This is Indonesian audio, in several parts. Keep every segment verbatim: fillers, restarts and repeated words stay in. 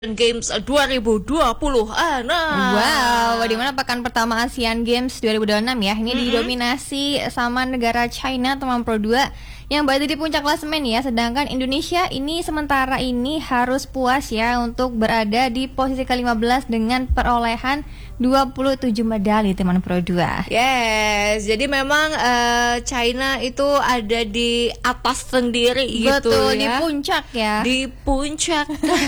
Games dua ribu dua puluh. Ah, nah. Wow, di mana pekan pertama Asian Games dua ribu dua puluh enam ya. Ini mm-hmm. didominasi sama negara China teman Pro dua yang berada di puncak klasemen ya. Sedangkan Indonesia ini sementara ini harus puas ya untuk berada di posisi ke lima belas dengan perolehan dua puluh tujuh medali teman Pro dua. Yes, jadi memang uh, China itu ada di atas sendiri. Betul, gitu ya. Di puncak ya. Di puncak.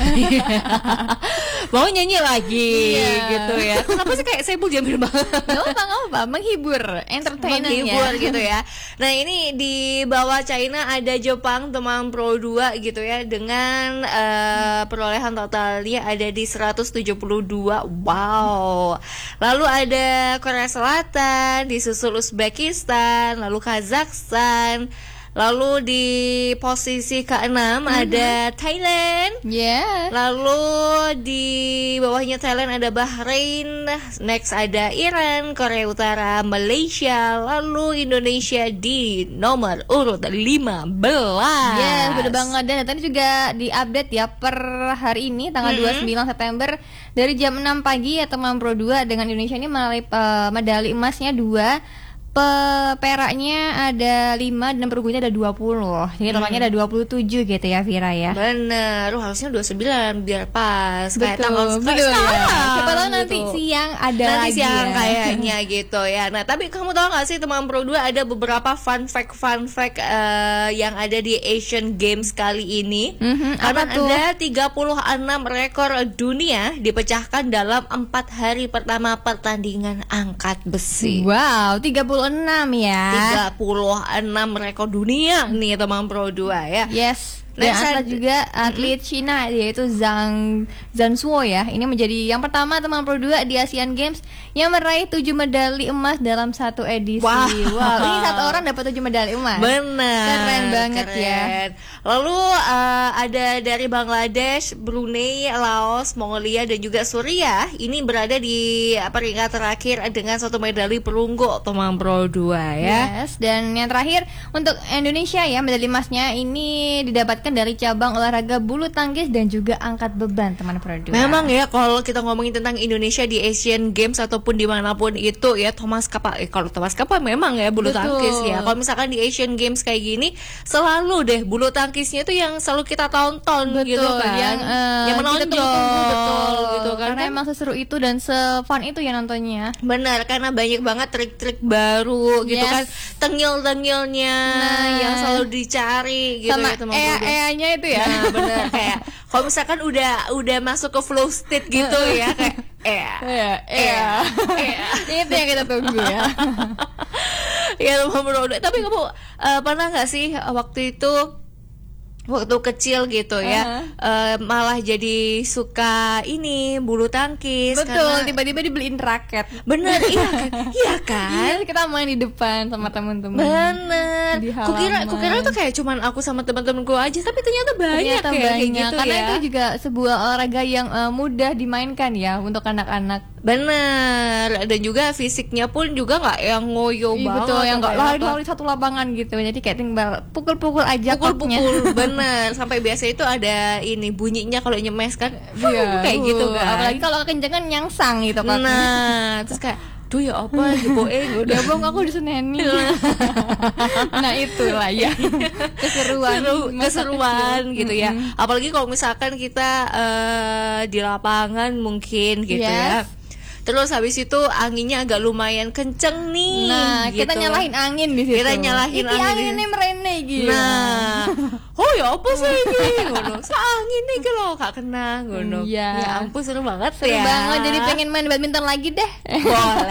Mau nyanyi lagi yeah. gitu ya. Kenapa sih kayak Saiful Jamil banget? Gak apa, gak apa, menghibur, entertainment menghibur ya. gitu ya. Nah ini di bawah China ada Jepang teman Pro dua gitu ya, dengan uh, perolehan totalnya ada di seratus tujuh puluh dua. Wow. Lalu ada Korea Selatan, disusul Uzbekistan, lalu Kazakhstan. Lalu di posisi keenam mm-hmm. ada Thailand. Yeah. Lalu di bawahnya Thailand ada Bahrain. Next ada Iran, Korea Utara, Malaysia. Lalu Indonesia di nomor urut lima belas. Yes, benar banget. Dan tadi juga diupdate ya per hari ini tanggal mm-hmm. dua puluh sembilan September dari jam enam pagi ya teman Pro dua, dengan Indonesia ini meraih uh, medali emasnya dua. Pe- peraknya ada lima dan perunggunya ada dua puluh. Jadi totalnya hmm. ada dua puluh tujuh gitu ya Vira ya. Bener, harusnya dua puluh sembilan biar pas. Betul, kayak tanggal betul ya. Siapa tahu gitu. nanti siang ada nanti lagi siang ya. kayaknya gitu ya. Nah tapi kamu tahu gak sih teman Pro dua ada beberapa fun fact fun fact uh, yang ada di Asian Games kali ini. Mm-hmm, Karena apa tuh? ada tiga puluh enam rekor dunia dipecahkan dalam empat hari pertama pertandingan angkat besi. Wow, tiga puluh enam ya. tiga puluh enam rekor dunia nih teman Pro dua ya. Yes. Dan ada juga atlet mm-hmm. Cina yaitu Zhang Zhansuo ya. Ini menjadi yang pertama teman Pro dua di Asian Games yang meraih tujuh medali emas dalam satu edisi. Wow, wow. Ini satu orang dapat tujuh medali emas. Benar. Keren banget keren. ya. Lalu uh, ada dari Bangladesh, Brunei, Laos, Mongolia dan juga Suriah. Ini berada di peringkat terakhir dengan satu medali perunggu teman Pro dua ya. Yes, dan yang terakhir untuk Indonesia ya, medali emasnya ini didapatkan dari cabang olahraga bulu tangkis dan juga angkat beban teman Pro dua. Memang ya kalau kita ngomongin tentang Indonesia di Asian Games ataupun dimanapun itu ya, Thomas Kappa eh kalau Thomas Kappa memang ya bulu Betul. tangkis ya. Kalau misalkan di Asian Games kayak gini selalu deh bulu tangkisnya tuh yang selalu kita tonton. Betul, gitu kan, yang, uh, yang menonjol betul gitu kan. Karena emang seseru itu dan se-fun itu ya nontonnya. Benar, karena banyak banget trik-trik baru gitu yes. kan, tengil-tengilnya nah, yang selalu dicari gitu sama ya teman ea-eanya itu ya. Nah benar, kayak kalau misalkan udah udah masuk ke flow state gitu ya, kayak ea ea ea itu yang kita tunggu ya. Ya teman Pro dua. Tapi kamu uh, pernah nggak sih waktu itu waktu kecil gitu ya, uh-huh. uh, malah jadi suka ini bulu tangkis? Betul, karena tiba-tiba dibeliin raket. Bener, iya kan? Iya kan? Iya, kita main di depan sama teman-teman. Bener. Kukira, kukira tuh kayak cuman aku sama teman-temanku aja, tapi ternyata banyak ternyata ya, banyak. kayak gitu. Karena ya. itu juga sebuah olahraga yang uh, mudah dimainkan ya untuk anak-anak. Bener. Dan juga fisiknya pun juga nggak yang ngoyo Ih, banget. Betul, yang nggak lari lari satu lapangan gitu. Jadi kayak tinggal pukul-pukul aja. Pukul-pukul, bener. Sampai biasa itu ada ini bunyinya kalau nyemes kan, iya, kayak gitu kan. Apalagi kalau kencengan nyangsang gitu kan. Nah, terus kayak tuh ya apa diboeng udah bang aku diseneni. Nah itulah ya keseruan Seru, keseruan gitu ya. Apalagi kalau misalkan kita uh, di lapangan mungkin gitu yes. ya. Terus habis itu anginnya agak lumayan kenceng nih. Nah, gitu. Kita nyalahin angin di situ. Kita nyalahin Iki angin. Ini merene gitu. Nah, oh ya apa sih ini? Ngono. Angin nih kalau gak kena ngono. Iya. Ya ampun seru banget seru ya. Seru banget, jadi pengen main badminton lagi deh. Boleh.